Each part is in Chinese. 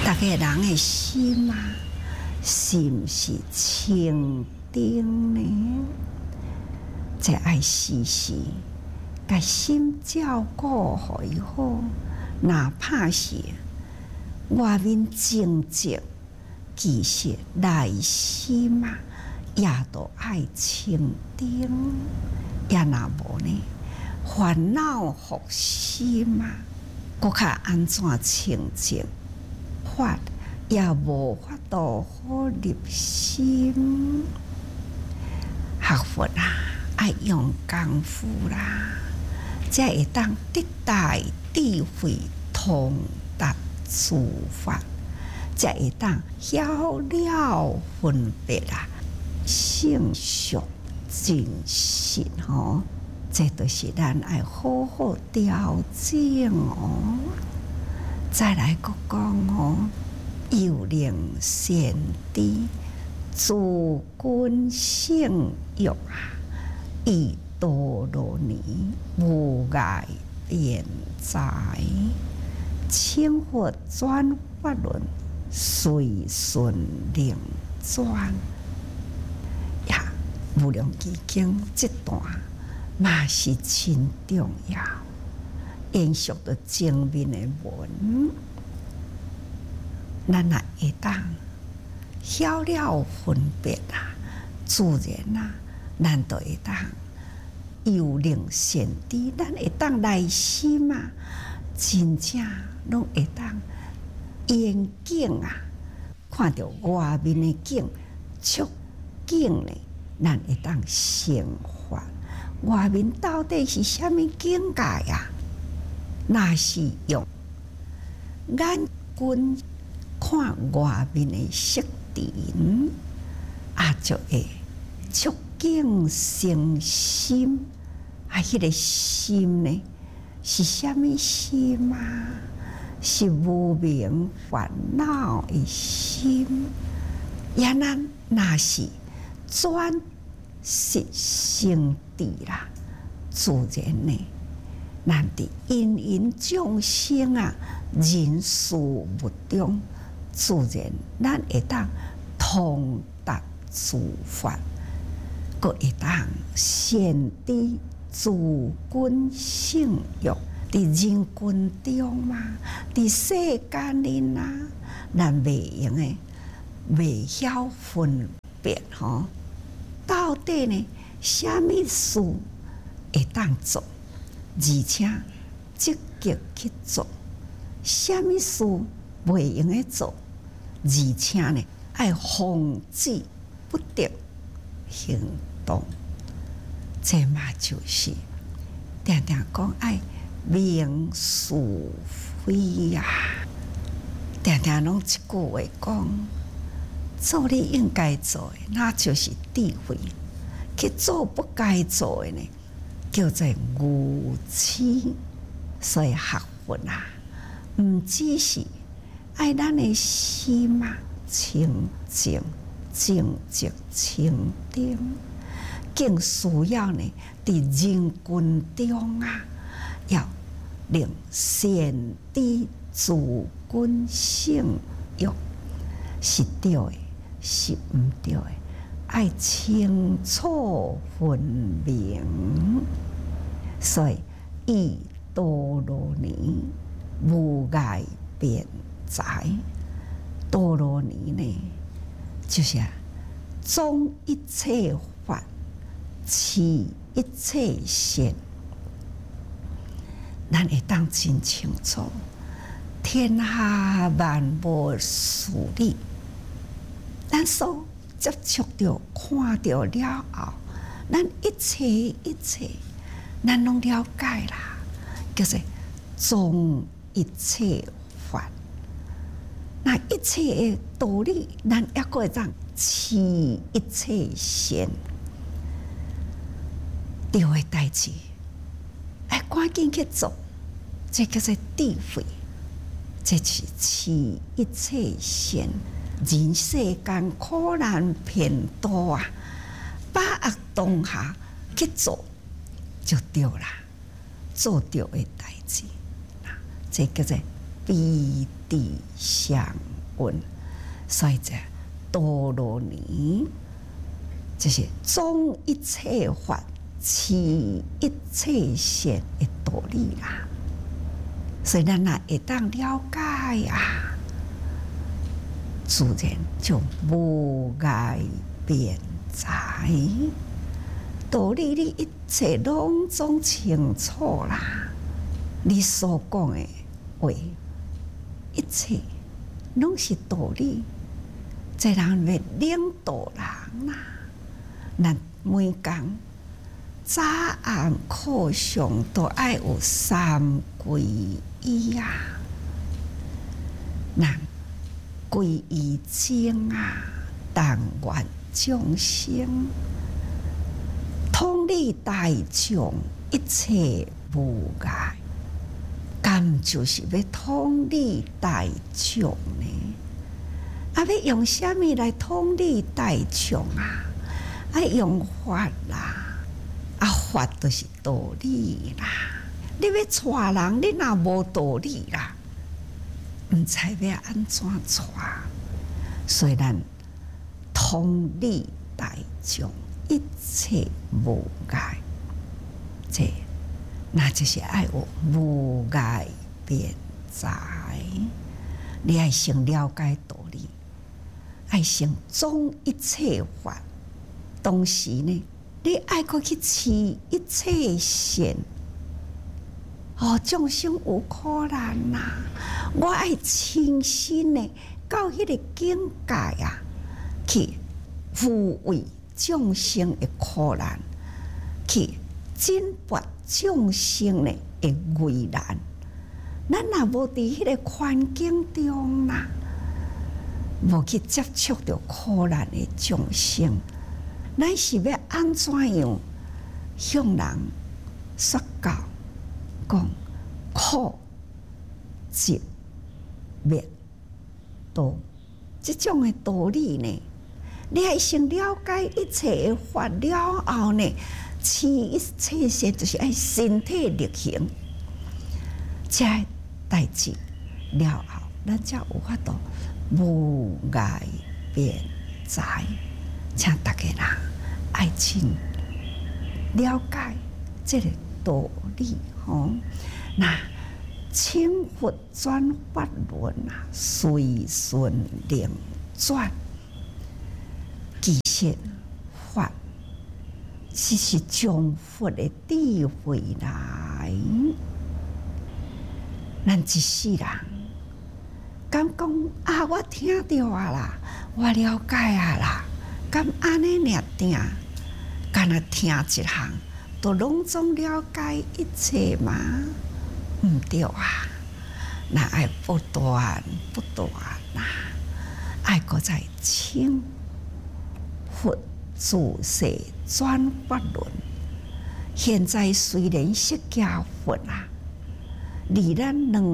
大家人的心啊，是毋是清净呢？这爱时时甲心照顾互伊好，哪怕是外面静寂，其实内心啊，也都爱清净。也若无呢，烦恼复心啊，搁较安怎清净？法也无法度好入心。学佛啦，爱用功夫啦，才会当得大智慧，通达诸法，才会当晓了分别啦，性俗真实吼。这都是咱爱好好调整哦。再来个讲哦，有灵善知，自君性欲啊，以多罗尼无碍辩才，清佛转法轮，随顺灵转呀。无量义经这段嘛是真重要。延续到前面的文，咱也会当晓了分别啊，自然啊，咱就会当有灵善知，咱会当内心啊，真正拢会当严谨啊，看到外面的景，触景呢，咱会当生发。外面到底是啥物境界啊？那是用眼睛看外面的色尘，啊，就会触景生心。啊，迄个心呢，是啥物心啊？是无明烦恼的心。也咱那是转识生智啦，自然呢。咱伫芸芸众生啊，人事物中，自然咱会当通达诸法，阁会当善知自君性欲。伫人群中嘛，伫世间里啊，咱袂用诶，袂晓分别吼，到底呢，啥物事会当做？而且积极去做，啥物事袂用来做，而且呢，爱防止不得行动。这嘛就是定定讲爱明是非呀。定定拢一句话讲，做你应该做的，那就是智慧；去做不该做的呢，叫做愚痴。所以学佛啊，毋只是爱咱的心啊清净、正直、清定，更需要呢，伫人群中啊，要令善知自君性欲，是对的，是毋对的，爱清楚分明。所以以多罗尼无碍辩才，多罗尼呢，就是种一切法，持一切善。咱会当真清楚，天下万物事理，咱所接触到、看到了后，咱一切一切，咱拢了解啦，叫做种一切法。那一切的道理，咱也可会当持一切善。对的代志，哎，赶紧去做，这叫做智慧。这是持一切善。人世间苦难偏多啊，把握当下去做就对啦，做对的代志，这叫做彼地相运，所以这多罗尼就是种一切法，持一切善的道理啦。所以咱若会当了解啊，自然就无碍辩才。道理你一切拢总清楚啦。你所讲的话，一切拢是道理。这人要领导人啦，咱每工早暗课上都爱有三皈依啊，咱皈依经啊，但愿众生通理大众，一切无碍。咁就是要通理大众呢？啊，要用什么来通理大众啊？啊，用法啦，啊，法就是道理啦。你要带人，你若无道理啦，唔知要安怎带。所以咱通理大众，一切无碍。这那就是爱有无碍辩才。你爱先了解道理，爱先种一切法，同时呢，你爱搁去持一切善。哦，众生有苦难呐，我爱亲身的到迄个境界啊，去抚慰众生的苦难，去尽拔众生的危难。咱若无伫迄个环境中啦，无去接触到苦难的众生，咱是要安怎样向人说教？讲苦、集、灭、道，这种的道理呢，你还先了解一切的法了后呢，持一切善，就是爱身体力行，这代志了后，咱才有法度无碍辩才。请大家人爱真了解这个道理。那清佛转法轮啊，随顺流转，其实法只是将佛的智慧来。咱一世人敢讲啊，我听到啊啦，我了解啊啦，敢安尼尔定，敢若听一项。都拢总了解一切吗？唔对啊！那爱不断不断呐，爱搁在清佛自世转法轮。现在虽然释迦佛啊，离咱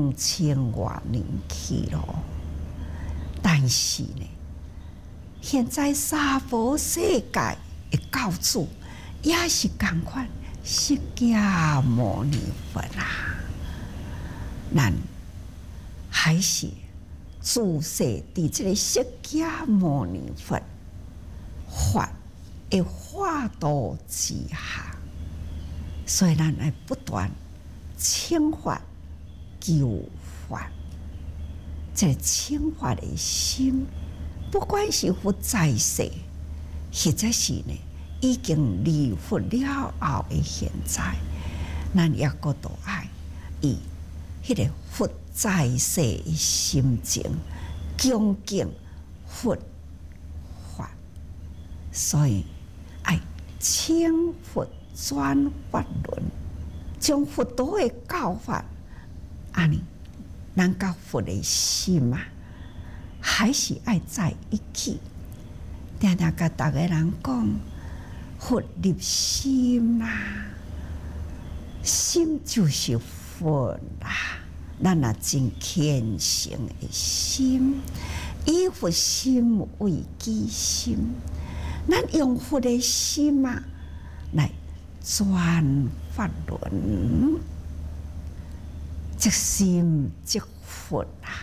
2000多年去咯，但是呢，现在娑婆世界的教主也是同款。释迦牟尼佛啊，咱还是自世伫这个释迦牟尼佛法的化度之下，所以咱来不断请法求法。这请法的心，不管是佛在世，或者是呢，已经离佛了后的现在，咱也搁都爱以迄个佛在世的心情恭敬佛法，所以爱请佛转法轮，将佛陀的教法，安尼，咱甲佛的心啊，还是爱在一起。定定甲逐个人讲。佛入心啦，心就是佛啦。咱若真虔诚的心，以佛心为基心，咱用佛的心啊来转法轮，即心即佛啊，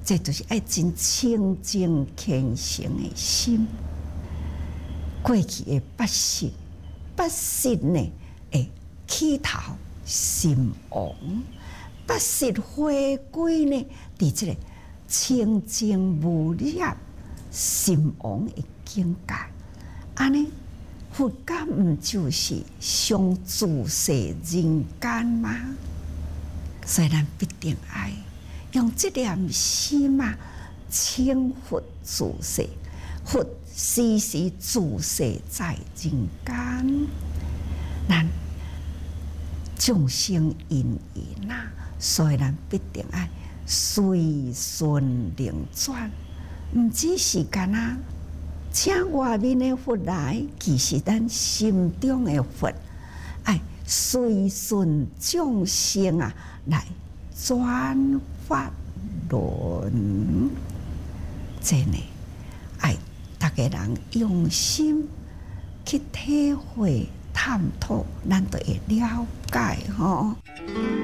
这就是爱真清净虔诚的心。过去的百姓呢会起头心王，百姓回归呢，伫这个清净无染心王的境界。安尼，佛教毋就是上自世人间吗？所以咱必定爱用这念心啊，请佛自世，佛时时自世在人间。咱众生因缘啊，所以咱必定爱随顺流转，毋只是干那请外面的佛来，其实咱心中的佛爱随顺众生啊，来转法轮。真的爱大家人用心去体会探讨，咱就会了解吼。